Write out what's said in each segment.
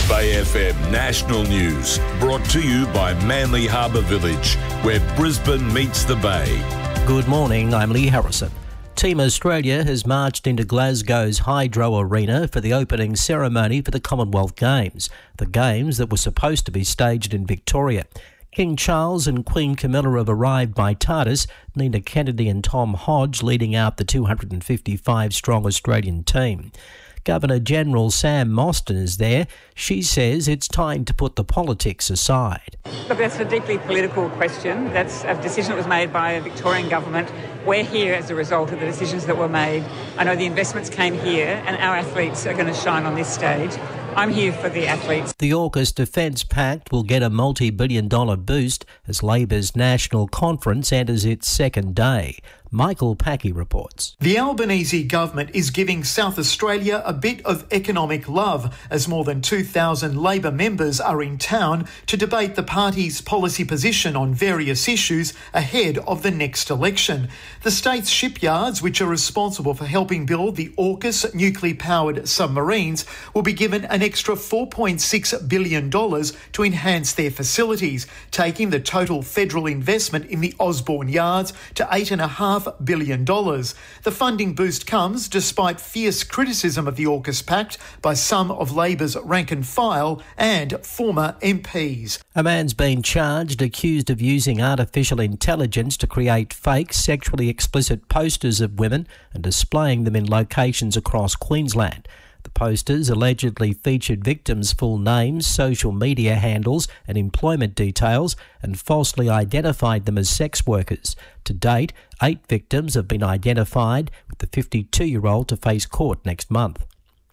Bay FM National News, brought to you by Manly Harbour Village, where Brisbane meets the Bay. Good morning, I'm Lee Harrison. Team Australia has marched into Glasgow's Hydro Arena for the opening ceremony for the Commonwealth Games, the Games that were supposed to be staged in Victoria. King Charles and Queen Camilla have arrived by TARDIS, Nina Kennedy and Tom Hodge leading out the 255-strong Australian team. Governor-General Sam Mostyn is there. She says it's time to put the politics aside. Look, that's a deeply political question. That's a decision that was made by a Victorian government. We're here as a result of the decisions that were made. I know the investments came here and our athletes are going to shine on this stage. I'm here for the athletes. The AUKUS Defence Pact will get a multi-billion-dollar boost as Labor's National Conference enters its second day. Michael Packey reports. The Albanese government is giving South Australia a bit of economic love as more than 2,000 Labor members are in town to debate the party's policy position on various issues ahead of the next election. The state's shipyards, which are responsible for helping build the AUKUS nuclear-powered submarines, will be given an extra $4.6 billion to enhance their facilities, taking the total federal investment in the Osborne yards to $8.5 billion. The funding boost comes despite fierce criticism of the AUKUS Pact by some of Labor's rank and file and former MPs. A man's been charged accused of using artificial intelligence to create fake sexually explicit posters of women and displaying them in locations across Queensland. The posters allegedly featured victims' full names, social media handles and employment details and falsely identified them as sex workers. To date, 8 victims have been identified, with the 52-year-old to face court next month.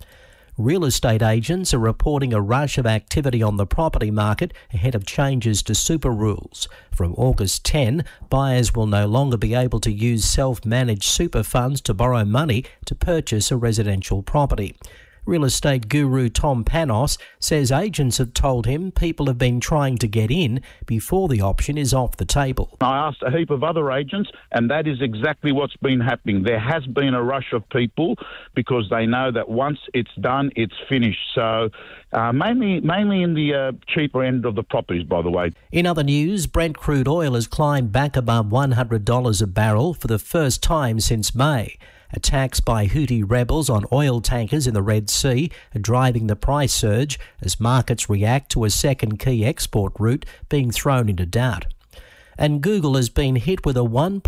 Real estate agents are reporting a rush of activity on the property market ahead of changes to super rules. From August 10, buyers will no longer be able to use self-managed super funds to borrow money to purchase a residential property. Real estate guru Tom Panos says agents have told him people have been trying to get in before the option is off the table. I asked a heap of other agents, and that is exactly what's been happening. There has been a rush of people because they know that once it's done, it's finished. So mainly in the cheaper end of the properties, by the way. In other news, Brent crude oil has climbed back above $100 a barrel for the first time since May. Attacks by Houthi rebels on oil tankers in the Red Sea are driving the price surge as markets react to a second key export route being thrown into doubt. And Google has been hit with a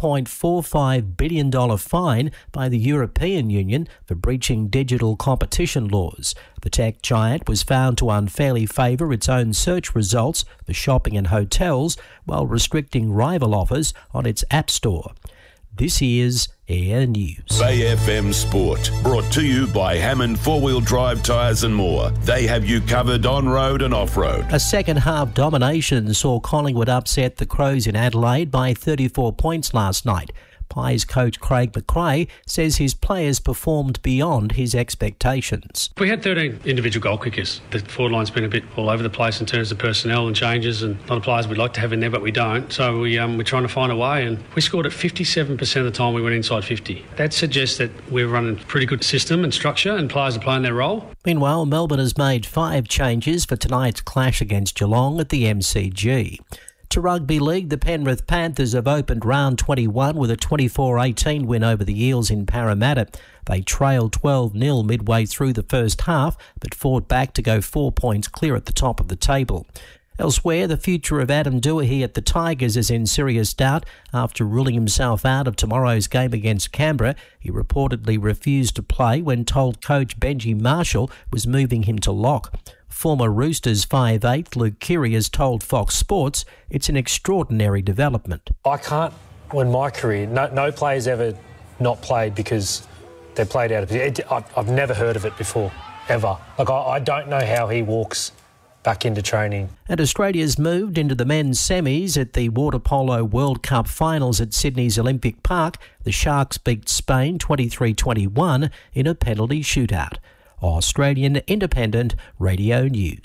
$1.45 billion fine by the European Union for breaching digital competition laws. The tech giant was found to unfairly favour its own search results for shopping and hotels while restricting rival offers on its App Store. This is Air News. Bay FM Sport, brought to you by Hammond 4-Wheel Drive Tyres and More. They have you covered on-road and off-road. A second-half domination saw Collingwood upset the Crows in Adelaide by 34 points last night. Pies coach Craig McRae says his players performed beyond his expectations. We had 13 individual goal kickers. The forward line's been a bit all over the place in terms of personnel and changes, and a lot of players we'd like to have in there, but we don't. So we're trying to find a way, and we scored at 57% of the time we went inside 50. That suggests that we're running a pretty good system and structure, and players are playing their role. Meanwhile, Melbourne has made 5 changes for tonight's clash against Geelong at the MCG. To Rugby League, the Penrith Panthers have opened round 21 with a 24-18 win over the Eels in Parramatta. They trailed 12-0 midway through the first half, but fought back to go 4 points clear at the top of the table. Elsewhere, the future of Adam Doohy at the Tigers is in serious doubt after ruling himself out of tomorrow's game against Canberra. He reportedly refused to play when told coach Benji Marshall was moving him to lock. Former Roosters 5'8" Luke Keary has told Fox Sports it's an extraordinary development. I can't, in my career, no player's ever not played because they played out of position. I've never heard of it before, ever. I don't know how he walks back into training. And Australia's moved into the men's semis at the Water Polo World Cup finals at Sydney's Olympic Park. The Sharks beat Spain 23-21 in a penalty shootout. Australian Independent Radio News.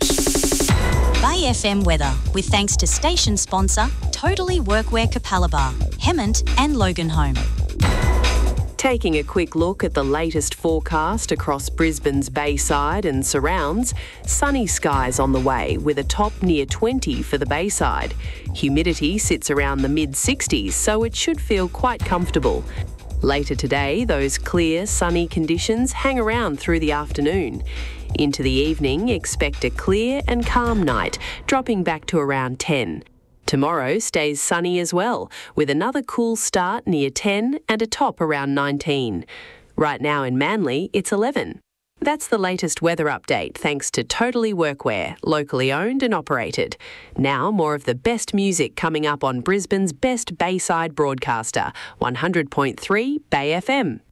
Bay FM weather, with thanks to station sponsor Totally Workwear Capalaba, Hemmant and Logan Home. Taking a quick look at the latest forecast across Brisbane's Bayside and surrounds, sunny skies on the way with a top near 20 for the Bayside. Humidity sits around the mid-60s, so it should feel quite comfortable. Later today, those clear, sunny conditions hang around through the afternoon. Into the evening, expect a clear and calm night, dropping back to around 10. Tomorrow stays sunny as well, with another cool start near 10 and a top around 19. Right now in Manly, it's 11. That's the latest weather update thanks to Totally Workwear, locally owned and operated. Now more of the best music coming up on Brisbane's best Bayside broadcaster, 100.3 Bay FM.